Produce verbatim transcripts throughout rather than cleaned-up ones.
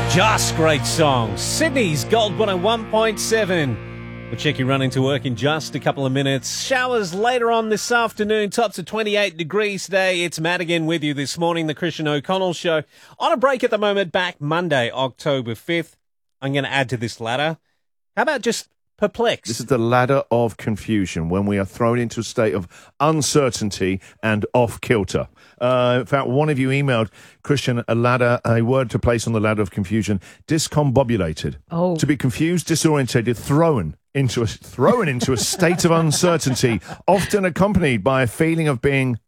Just great songs. Sydney's Gold one oh one point seven. We'll check you running to work in just a couple of minutes. Showers later on this afternoon. Tops of twenty-eight degrees today. It's Matt again with you this morning. The Christian O'Connell Show. On a break at the moment. Back Monday, October fifth. I'm going to add to this ladder. How about just perplexed? This is the ladder of confusion when we are thrown into a state of uncertainty and off-kilter. Uh, in fact, one of you emailed Christian a ladder, a word to place on the ladder of confusion, discombobulated. Oh. To be confused, disorientated, thrown into a thrown into a state of uncertainty, often accompanied by a feeling of being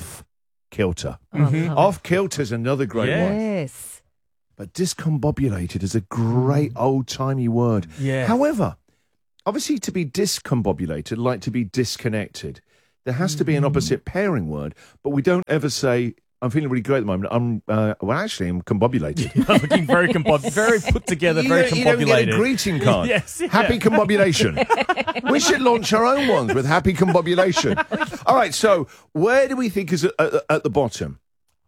off-kilter. Mm-hmm. Off-kilter is another great Yeah. one. Yes. But discombobulated is a great old-timey word. Yeah. However, obviously to be discombobulated, like to be disconnected, there has to be an opposite pairing word, but we don't ever say, I'm feeling really great at the moment. I'm, uh, well, actually, I'm combobulated. Looking very combob- very put together, you, very don't, you don't get a combobulated. greeting card. Yes, yeah. Happy combobulation. We should launch our own ones with happy combobulation. All right, so where do we think is at, at, at the bottom?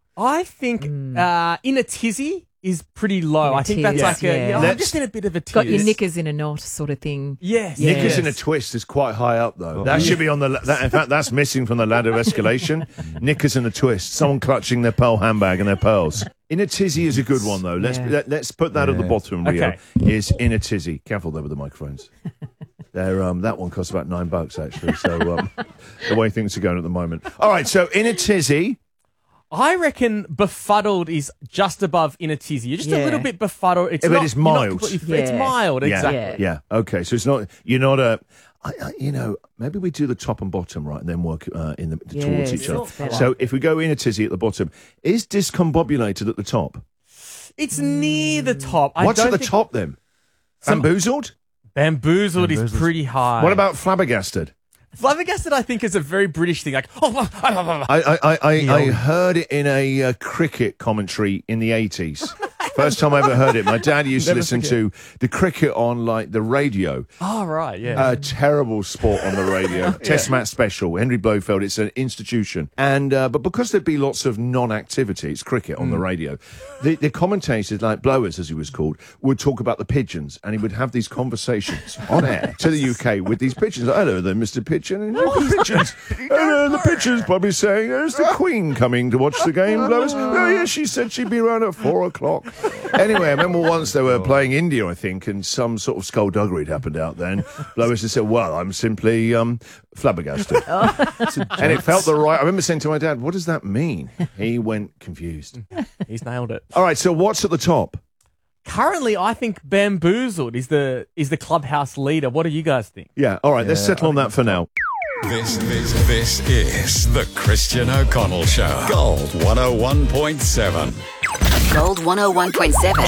I think uh, in a tizzy is pretty low. In a I think that's tiz, like a, yeah. yeah, I'm Let's- just in a bit of a tiz. Got your knickers in a knot sort of thing. Yes. Yeah. Knickers yes. in a twist is quite high up, though. Oh, that yeah. should be on the. That, in fact, that's missing from the ladder of escalation. Knickers in a twist. Someone clutching their pearl handbag and their pearls. In a tizzy is a good one, though. Let's Yeah. let, let's put that at the bottom. Rio Okay. is in a tizzy. Careful there with the microphones. They're, um, that one costs about nine bucks actually. So um, the way things are going at the moment. All right, so in a tizzy. I reckon befuddled is just above in a tizzy. You're just a Yeah. little bit befuddled. It's If it not, is you're not mild. completely- It's Yeah. mild, Yeah, exactly. yeah. Okay, so it's not. You're not a. I, I, you know, maybe we do the top and bottom right, and then work uh, in the towards Yes, each other. that's better. So if we go in a tizzy at the bottom, is discombobulated at the top? It's near the top. I What's at don't the think- top then? Some- Bamboozled? Bamboozled is pretty high. What about flabbergasted? flabbergasted? I think is a very British thing. Like, oh, I I I, I, I heard it in a uh, cricket commentary in the eighties. First time I ever heard it. My dad used to Never listen forget. to the cricket on like the radio. oh, right, yeah. A terrible sport on the radio. Test match special. Henry Blofeld. It's an institution. And uh, but because there'd be lots of non-activity, it's cricket on the radio. The, the commentators, like Blowers as he was called, would talk about the pigeons, and he would have these conversations on air to the U K with these pigeons. Like, hello there, Mister Pigeon. And the pigeons. Hello, the pigeons probably saying, "There's the Queen coming to watch the game." Blowers. Oh yeah, she said she'd be around at four o'clock. Anyway, I remember once they were playing India, I think, and some sort of skullduggery had happened out there. And Lois just said, well, I'm simply um, flabbergasted. And it felt the right... I remember saying to my dad, what does that mean? He went confused. He's nailed it. All right, so what's at the top? Currently, I think Bamboozled is the is the clubhouse leader. What do you guys think? Yeah, all right, let's settle on that for now. This, this, this is the Christian O'Connell Show. Gold one oh one point seven. Gold one oh one point seven.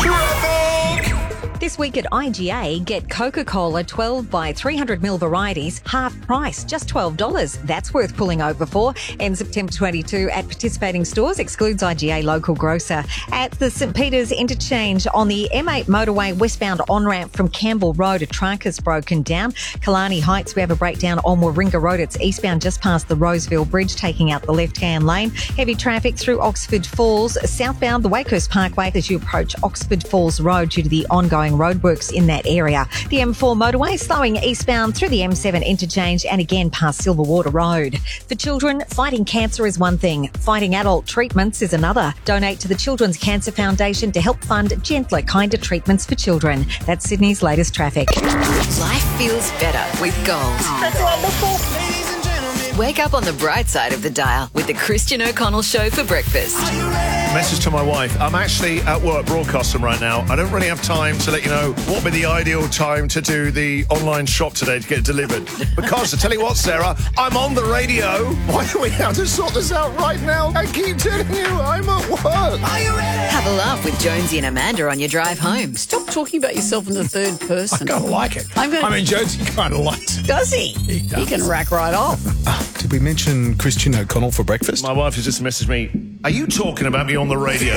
This week at I G A, get Coca-Cola twelve by three hundred milliliter varieties, half price, just twelve dollars. That's worth pulling over for. Ends September twenty-second at participating stores, excludes I G A local grocer. At the St Peters Interchange on the M eight motorway westbound on-ramp from Campbell Road, a truck has broken down. Killarney Heights, we have a breakdown on Warringah Road. It's eastbound just past the Roseville Bridge, taking out the left-hand lane. Heavy traffic through Oxford Falls, southbound the Wakehurst Parkway as you approach Oxford Falls Road due to the ongoing roadworks in that area. The M four motorway slowing eastbound through the M seven interchange and again past Silverwater Road. For children, fighting cancer is one thing. Fighting adult treatments is another. Donate to the Children's Cancer Foundation to help fund gentler, kinder treatments for children. That's Sydney's latest traffic. Life feels better with gold. That's wonderful. Wake up on the bright side of the dial with the Christian O'Connell Show for breakfast. Message to my wife. I'm actually at work broadcasting right now. I don't really have time to let you know what would be the ideal time to do the online shop today to get it delivered. Because, I tell you what, Sarah, I'm on the radio. Why do we have to sort this out right now? I keep telling you, I'm at work. Are you ready? Have a laugh with Jonesy and Amanda on your drive home. Stop talking about yourself in the third person. I kind of like it. I'm gonna- I mean, Jonesy kind of likes it. Does he? He does. He can rack right off. Did we mention Christian O'Connell for breakfast? My wife has just messaged me. Are you talking about me on the radio?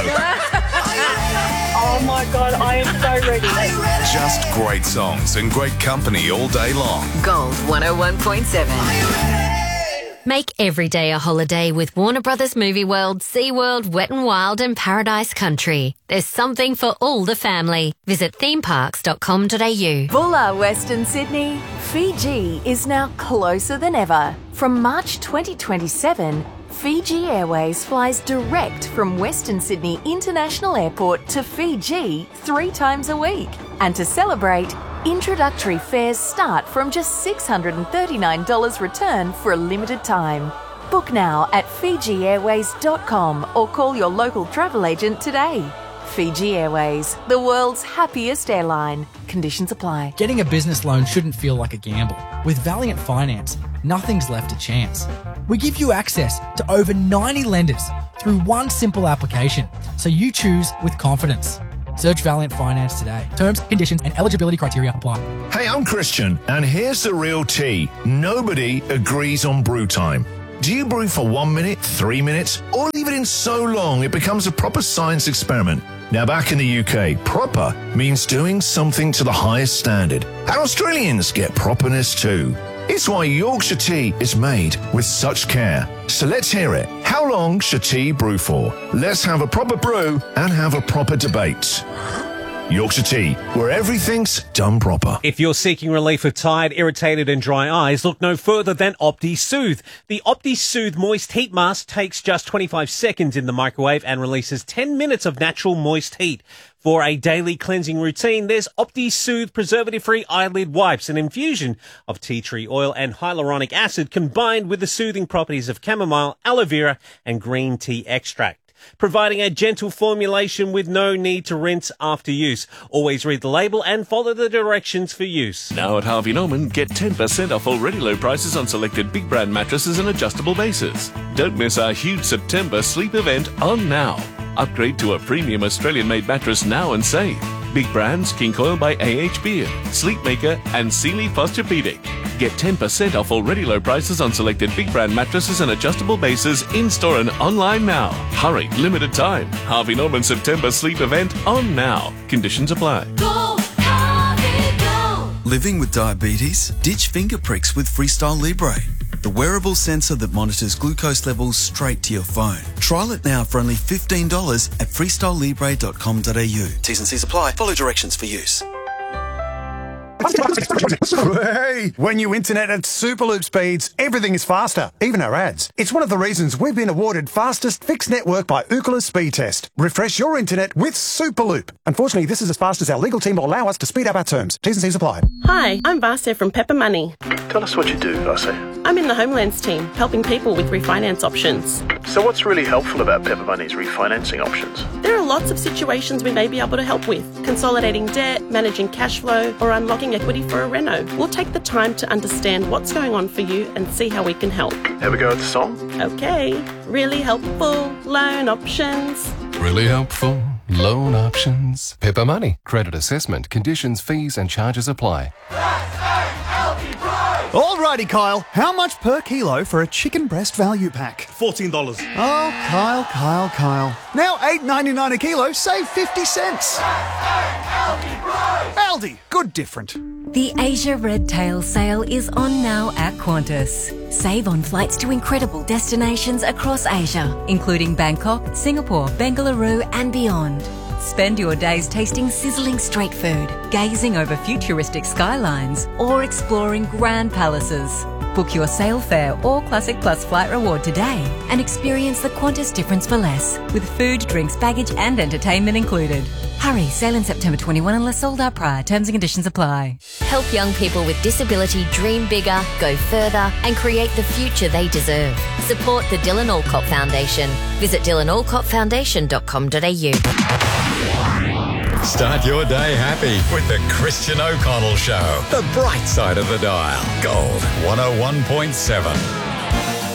Oh my God, I am so ready. Just great songs and great company all day long. Gold one oh one point seven. Make every day a holiday with Warner Brothers Movie World, SeaWorld, Wet n Wild and Paradise Country. There's something for all the family. Visit theme parks dot com dot a u. Bulla, Western Sydney. Fiji is now closer than ever. From March twenty twenty-seven, Fiji Airways flies direct from Western Sydney International Airport to Fiji three times a week. And to celebrate, introductory fares start from just six hundred thirty-nine dollars return for a limited time. Book now at fiji airways dot com or call your local travel agent today. Fiji Airways, the world's happiest airline. Conditions apply. Getting a business loan shouldn't feel like a gamble. With Valiant Finance, nothing's left to chance. We give you access to over ninety lenders through one simple application, so you choose with confidence. Search Valiant Finance today. Terms, conditions, and eligibility criteria apply. Hey, I'm Christian, and here's the real tea. Nobody agrees on brew time. Do you brew for one minute, three minutes, or leave it in so long it becomes a proper science experiment? Now, back in the U K, proper means doing something to the highest standard. And Australians get properness too. It's why Yorkshire tea is made with such care. So let's hear it. How long should tea brew for? Let's have a proper brew and have a proper debate. Yorkshire Tea, where everything's done proper. If you're seeking relief of tired, irritated and dry eyes, look no further than OptiSoothe. The OptiSoothe Moist Heat Mask takes just twenty-five seconds in the microwave and releases ten minutes of natural moist heat. For a daily cleansing routine, there's OptiSoothe preservative-free eyelid wipes, an infusion of tea tree oil and hyaluronic acid combined with the soothing properties of chamomile, aloe vera and green tea extract, providing a gentle formulation with no need to rinse after use. Always read the label and follow the directions for use. Now at Harvey Norman, get ten percent off already low prices on selected big brand mattresses and adjustable bases. Don't miss our huge September sleep event on now. Upgrade to a premium Australian-made mattress now and save. Big brands, King Coil by A H Beard, Sleepmaker and Sealy Posturepedic. Get ten percent off already low prices on selected big brand mattresses and adjustable bases in-store and online now. Hurry, limited time. Harvey Norman September sleep event on now. Conditions apply. Go, Harvey, go. Living with diabetes? Ditch finger pricks with Freestyle Libre, the wearable sensor that monitors glucose levels straight to your phone. Trial it now for only fifteen dollars at freestyle libre dot com dot a u. T's and C's apply. Follow directions for use. Hey, when you internet at Superloop speeds, everything is faster, even our ads. It's one of the reasons we've been awarded fastest fixed network by Ookla Speed Test. Refresh your internet with Superloop. Unfortunately, this is as fast as our legal team will allow us to speed up our terms. T's and C's apply. Hi, I'm Vasya from Pepper Money. Tell us what you do, Vasya. I'm in the Homelands team, helping people with refinance options. So what's really helpful about Pepper Money's refinancing options? There are lots of situations we may be able to help with. Consolidating debt, managing cash flow, or unlocking equity for a reno. We'll take the time to understand what's going on for you and see how we can help. Have a go at the song? Okay. Really helpful loan options. Really helpful loan options. Pepper Money. Credit assessment, conditions, fees and charges apply. Alrighty, Kyle. How much per kilo for a chicken breast value pack? fourteen dollars. Oh, Kyle, Kyle, Kyle. Now eight ninety-nine a kilo, save fifty cents. Aldi, good different. The Asia Red Tail sale is on now at Qantas. Save on flights to incredible destinations across Asia, including Bangkok, Singapore, Bengaluru and beyond. Spend your days tasting sizzling street food, gazing over futuristic skylines, or exploring grand palaces. Book your sail fare or Classic Plus flight reward today and experience the Qantas difference for less, with food, drinks, baggage and entertainment included. Hurry, sail in September twenty-first unless sold out prior. Terms and conditions apply. Help young people with disability dream bigger, go further and create the future they deserve. Support the Dylan Alcott Foundation. Visit dylan alcott foundation dot com dot a u. Start your day happy with the Christian O'Connell Show. The bright side of the dial. Gold one oh one point seven.